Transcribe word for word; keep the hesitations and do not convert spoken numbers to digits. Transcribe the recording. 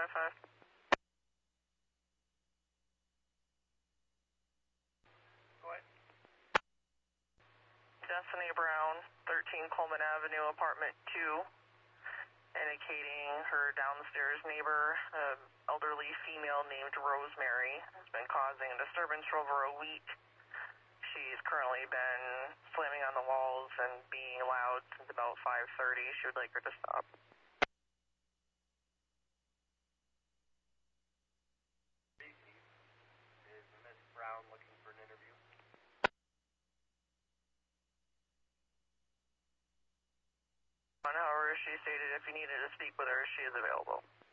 five five. Go ahead. Destiny Brown, thirteen Coleman Avenue, apartment two, indicating her downstairs neighbor, an elderly female named Rosemary, has been causing a disturbance for over a week. She's currently been slamming on the walls and being loud since about five thirty. She would like her to stop. Is Miss Brown looking for an interview? However, she stated if you needed to speak with her, she is available.